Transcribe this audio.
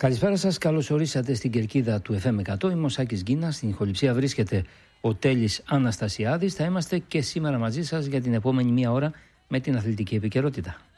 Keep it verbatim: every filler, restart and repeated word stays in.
Καλησπέρα σας, καλώς ορίσατε στην κερκίδα του εφ εμ εκατό. Είμαι ο Σάκης Γκίνας, στην ηχοληψία βρίσκεται ο Τέλης Αναστασιάδης. Θα είμαστε και σήμερα μαζί σας για την επόμενη μία ώρα με την αθλητική επικαιρότητα.